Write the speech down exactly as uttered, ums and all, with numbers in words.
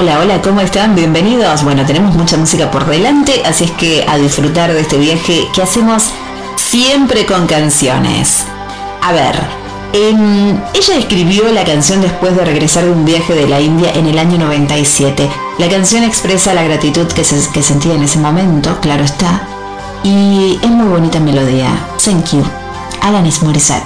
Hola, hola, ¿cómo están? Bienvenidos. Bueno, tenemos mucha música por delante, así es que a disfrutar de este viaje que hacemos siempre con canciones. A ver, eh, ella escribió la canción después de regresar de un viaje de la India en el año noventa y siete. La canción expresa la gratitud que, se, que sentía en ese momento, claro está, y es muy bonita melodía. Thank you. Alanis Morissette.